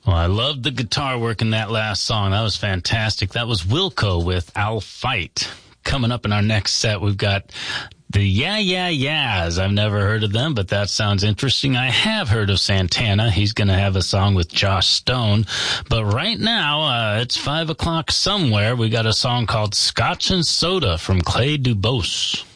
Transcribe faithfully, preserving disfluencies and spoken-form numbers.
Well, I loved the guitar work in that last song. That was fantastic. That was Wilco with I'll Fight. Coming up in our next set, we've got the Yeah Yeah Yeahs. I've never heard of them, but that sounds interesting. I have heard of Santana. He's going to have a song with Joss Stone. But right now, uh, it's five o'clock somewhere. We got a song called Scotch and Soda from Clay Dubose.